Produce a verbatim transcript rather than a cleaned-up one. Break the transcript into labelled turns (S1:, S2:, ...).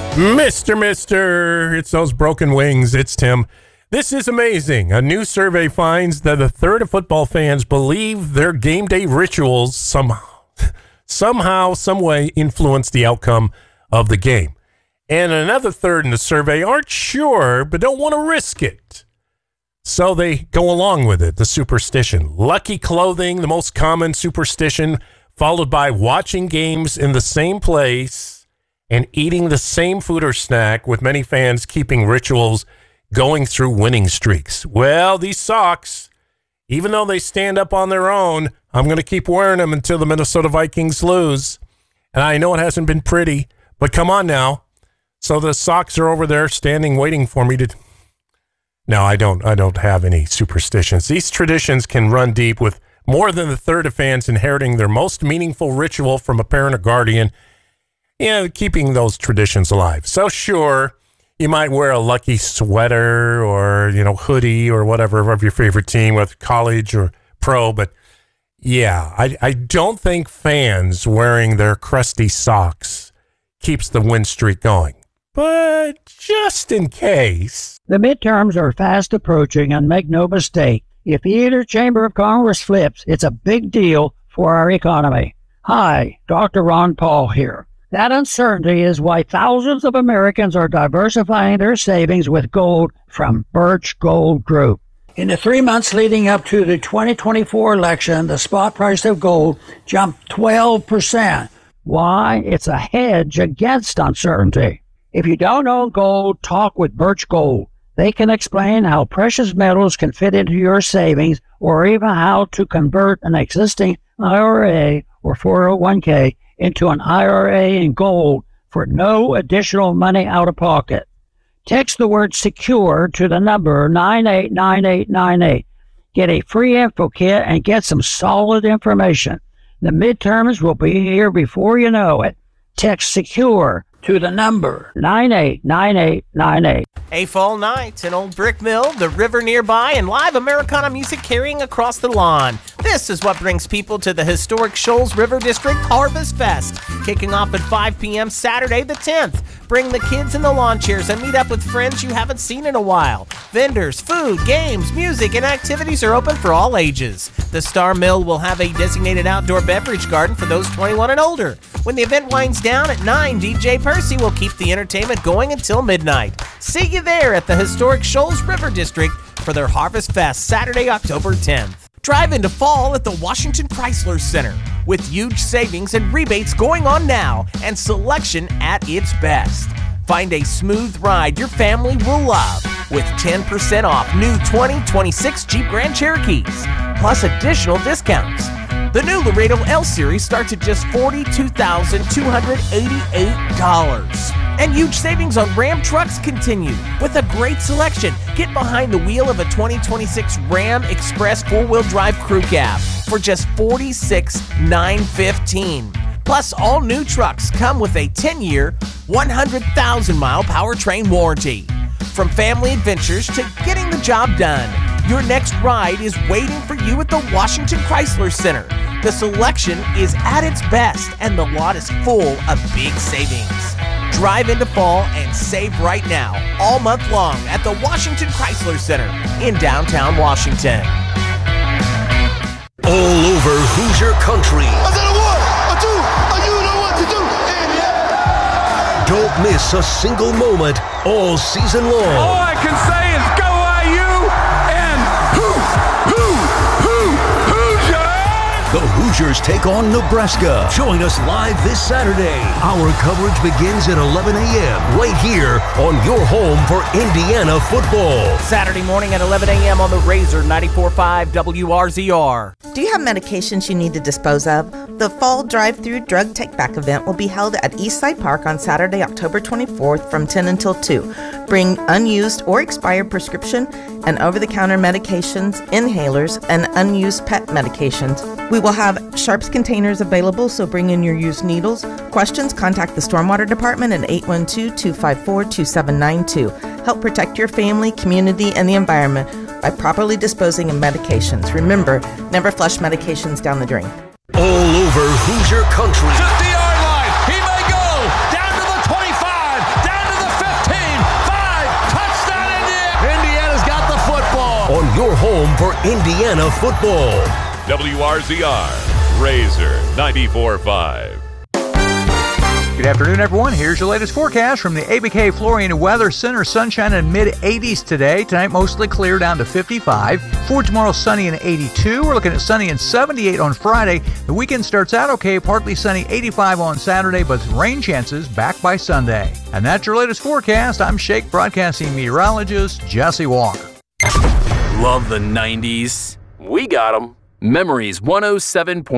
S1: Mister Mister, it's those broken wings. It's Tim. This is amazing. A new survey finds that a third of football fans believe their game day rituals somehow, somehow, some way influence the outcome of the game. And another third in the survey aren't sure, but don't want to risk it. So they go along with it, the superstition. Lucky clothing, the most common superstition, followed by watching games in the same place and eating the same food or snack, with many fans keeping rituals going through winning streaks. Well, these socks, even though they stand up on their own, I'm going to keep wearing them until the Minnesota Vikings lose. And I know it hasn't been pretty, but come on now. So the socks are over there standing, waiting for me to... No, I don't. I don't have any superstitions. These traditions can run deep, with more than a third of fans inheriting their most meaningful ritual from a parent or guardian, yeah, keeping those traditions alive. So sure, you might wear a lucky sweater or, you know, hoodie or whatever of your favorite team, whether college or pro. But yeah, I, I don't think fans wearing their crusty socks keeps the win streak going. But just in case.
S2: The midterms are fast approaching, and make no mistake, if either chamber of Congress flips, it's a big deal for our economy. Hi, Doctor Ron Paul here. That uncertainty is why thousands of Americans are diversifying their savings with gold from Birch Gold Group. In the three months leading up to the twenty twenty-four election, the spot price of gold jumped twelve percent. Why? It's a hedge against uncertainty. If you don't own gold, talk with Birch Gold. They can explain how precious metals can fit into your savings, or even how to convert an existing I R A or four oh one k into an I R A in gold for no additional money out of pocket. Text the word SECURE to the number nine eight nine eight nine eight. Get a free info kit and get some solid information. The midterms will be here before you know it. Text SECURE to the number nine eight nine eight nine eight.
S3: A fall night, an old brick mill, the river nearby, and live Americana music carrying across the lawn. This is what brings people to the historic Shoals River District Harvest Fest, kicking off at five p.m. Saturday the tenth. Bring the kids in the lawn chairs and meet up with friends you haven't seen in a while. Vendors, food, games, music, and activities are open for all ages. The Star Mill will have a designated outdoor beverage garden for those twenty-one and older. When the event winds down at nine, D J Percy will keep the entertainment going until midnight. See you there at the historic Shoals River District for their Harvest Fest, Saturday, October tenth. Drive into fall at the Washington Chrysler Center with huge savings and rebates going on now and selection at its best. Find a smooth ride your family will love with ten percent off new twenty twenty-six Jeep Grand Cherokees, plus additional discounts. The new Laredo L-Series starts at just forty-two thousand two hundred eighty-eight dollars. And huge savings on Ram trucks continue with a great selection. Get behind the wheel of a twenty twenty-six Ram Express four-wheel drive crew cab for just forty-six thousand nine hundred fifteen dollars. Plus, all new trucks come with a ten-year, one hundred thousand mile powertrain warranty. From family adventures to getting the job done, your next ride is waiting for you at the Washington Chrysler Center. The selection is at its best, and the lot is full of big savings. Drive into fall and save right now, all month long at the Washington Chrysler Center in downtown Washington.
S4: All over Hoosier Country.
S5: I said a one, a two, a you know what to do, and yeah.
S4: Don't miss a single moment all season long.
S6: All I can say is go I U and hoo, hoo, hoo, Hoosier!
S4: The Hoosiers take on Nebraska. Join us live this Saturday. Our coverage begins at eleven a.m. right here on your home for Indiana football.
S3: Saturday morning at eleven a.m. on the Razor ninety-four point five W R Z R.
S7: Do you have medications you need to dispose of? The Fall Drive-Thru Drug Take-Back event will be held at Eastside Park on Saturday, October twenty-fourth from ten until two. Bring unused or expired prescription and over-the-counter medications, inhalers, and unused pet medications. We will have Sharps containers available, so bring in your used needles. Questions? Contact the Stormwater Department at eight one two, two five four, two seven nine two. Help protect your family, community, and the environment by properly disposing of medications. Remember, never flush medications down the drain.
S4: All over Hoosier Country.
S6: fifty-yard line. He may go down to the twenty-five, down
S4: your home for Indiana football.
S8: W R Z R, Razor ninety-four point five.
S9: Good afternoon, everyone. Here's your latest forecast from the A B K Flooring and Weather Center. Sunshine in mid eighties today. Tonight, mostly clear down to fifty-five. For tomorrow, sunny and eighty-two. We're looking at sunny and seventy-eight on Friday. The weekend starts out okay, partly sunny, eighty-five on Saturday, but rain chances back by Sunday. And that's your latest forecast. I'm Shake Broadcasting meteorologist Jesse Walker.
S10: Love the nineties. We got them. Memories one oh seven point